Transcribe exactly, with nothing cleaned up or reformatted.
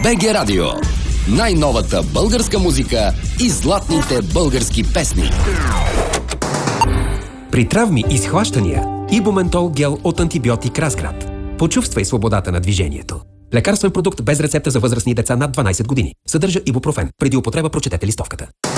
БГ Радио. Най-новата българска музика и златните български песни. При травми и схващания Ибументол гел от антибиотик Разград. Почувствай свободата на движението. Лекарствен продукт без рецепта за възрастни деца над дванайсет години. Съдържа ибупрофен. Преди употреба прочетете листовката.